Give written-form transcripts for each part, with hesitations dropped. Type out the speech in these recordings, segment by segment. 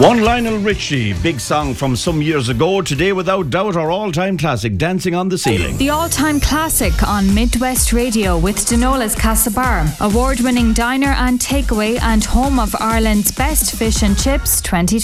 One Lionel Richie, big song from some years ago. Today, without doubt, our all-time classic, Dancing on the Ceiling. The all-time classic on Midwest Radio with Denola's Castlebar, award-winning diner and takeaway and home of Ireland's best fish and chips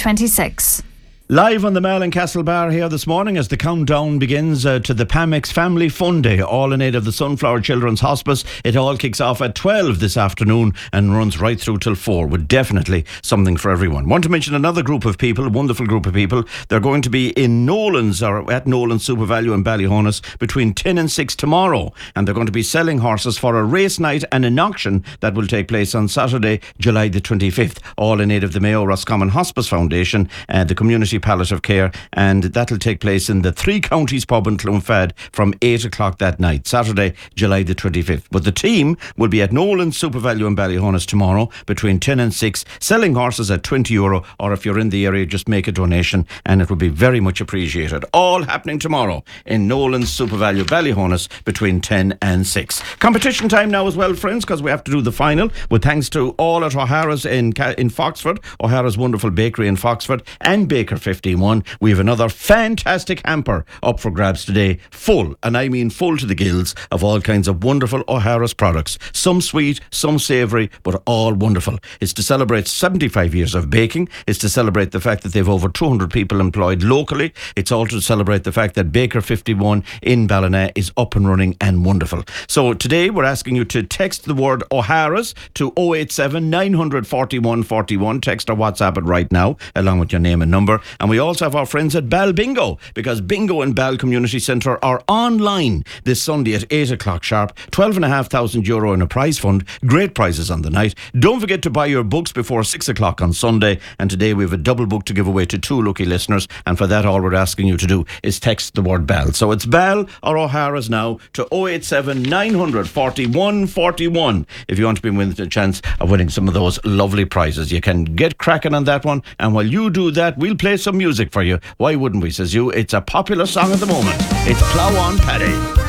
2026. Live on the Mall in Castlebar here this morning as the countdown begins to the Pamex Family Fun Day, all in aid of the Sunflower Children's Hospice. It all kicks off at 12 this afternoon and runs right through till 4, with definitely something for everyone. Want to mention another group of people, a wonderful group of people. They're going to be in Nolan's, or at Nolan's SuperValu in Ballyhonus between 10 and 6 tomorrow, and they're going to be selling horses for a race night and an auction that will take place on Saturday, July the 25th, all in aid of the Mayo Roscommon Hospice Foundation and the Community Palliative Care, and that'll take place in the Three Counties pub in Clonfad from 8 o'clock that night, Saturday, July the 25th. But the team will be at Nolan's SuperValu in Ballyhonus tomorrow between 10 and 6, selling horses at €20, or if you're in the area, just make a donation and it will be very much appreciated. All happening tomorrow in Nolan's SuperValu Ballyhonus between 10 and 6. Competition time now as well, friends, because we have to do the final, with thanks to all at O'Hara's in Foxford, O'Hara's wonderful bakery in Foxford, and Baker 51. We have another fantastic hamper up for grabs today, full, and I mean full to the gills, of all kinds of wonderful O'Hara's products. Some sweet, some savoury, but all wonderful. It's to celebrate 75 years of baking. It's to celebrate the fact that they've over 200 people employed locally. It's also to celebrate the fact that Baker 51 in Ballina is up and running and wonderful. So today we're asking you to text the word O'Hara's to 087 941 41. Text or WhatsApp it right now, along with your name and number. And we also have our friends at Bal Bingo, because Bingo and Bal Community Centre are online this Sunday at 8 o'clock sharp. €12,500 in a prize fund. Great prizes on the night. Don't forget to buy your books before 6 o'clock on Sunday. And today we have a double book to give away to 2 lucky listeners. And for that, all we're asking you to do is text the word Bal. So it's Bal or O'Hara's now to 087 941 41 if you want to be with a chance of winning some of those lovely prizes. You can get cracking on that one. And while you do that, we'll play some music for you. Why wouldn't we, says you? It's a popular song at the moment. It's Plough On Paddy.